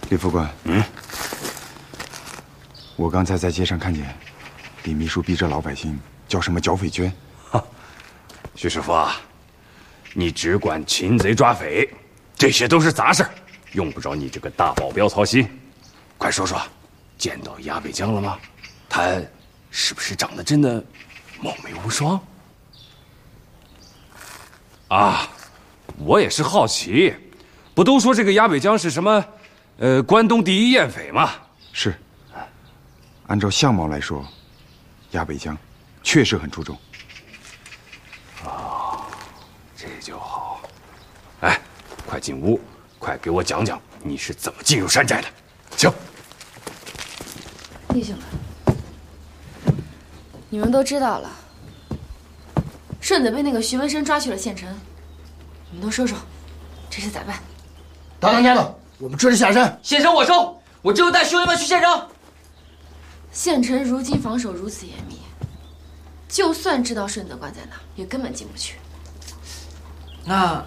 李副官，我刚才在街上看见李秘书逼着老百姓交什么剿匪捐。 徐师傅啊，你只管擒贼抓匪，这些都是杂事，用不着你这个大保镖操心。快说说，见到鸭北江了吗？他是不是长得真的貌美无双？啊，我也是好奇，不都说这个鸭北江是什么，关东第一艳匪吗？ 是。按照相貌来说，鸭北江确实很出众。 这就好。哎，快进屋，快给我讲讲你是怎么进入山寨的。请。 弟兄们，你们都知道了，顺子被那个徐文生抓去了县城，你们都说说，这是咋办？ 大当家的，我们这就下山。 县城我收，我只有带兄弟们去县城。 县城如今防守如此严密，就算知道顺子关在哪，也根本进不去。 那，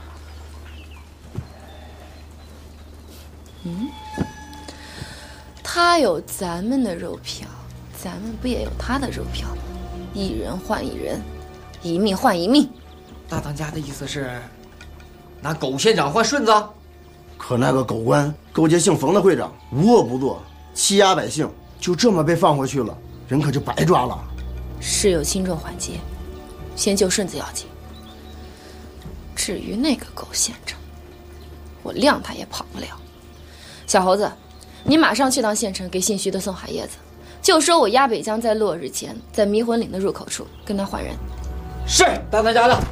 他有咱们的肉票，咱们不也有他的肉票吗？一人换一人，一命换一命。 大当家的意思是，拿狗县长换顺子？ 可那个狗官勾结姓冯的会长，无恶不作，欺压百姓，就这么被放回去了，人可就白抓了。 事有轻重缓急，先救顺子要紧。至于那个狗县长，我谅他也跑不了。小猴子，你马上去趟县城，给姓徐的送海叶子，就说我鸭北江在落日前，在迷魂岭的入口处跟他换人。 是大当家的。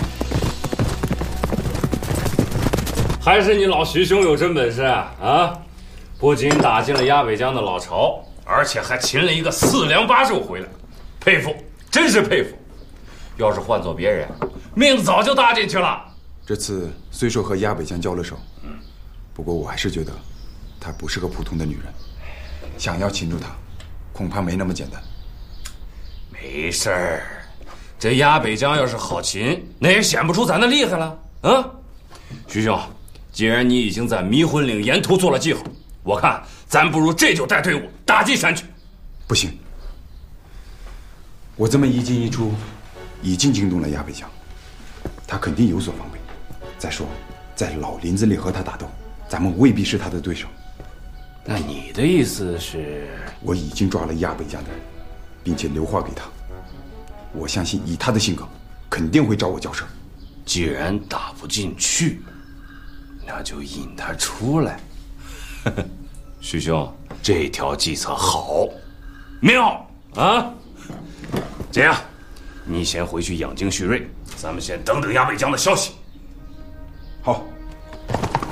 还是你老徐兄有真本事啊！不仅打进了鸭北江的老巢，而且还擒了一个4粮8肉回来，佩服，真是佩服。要是换做别人，命早就搭进去了。 这次虽说和鸭北江交了手，不过我还是觉得她不是个普通的女人，想要擒住她，恐怕没那么简单。 没事儿，这鸭北江要是好擒，那也显不出咱的厉害了啊！徐兄，既然你已经在迷魂岭沿途做了记号，我看咱不如这就带队伍打进山去。 不行，我这么一进一出，已经惊动了鸭北江，他肯定有所防备。再说，在老林子里和他打斗，咱们未必是他的对手。 那你的意思是？ 我已经抓了鸭北江的人，并且留话给他。我相信以他的性格，肯定会找我交涉。 既然打不进去，那就引他出来。徐兄，这条计策好，妙啊！这样，你先回去养精蓄锐，咱们先等等鸭北江的消息。 好。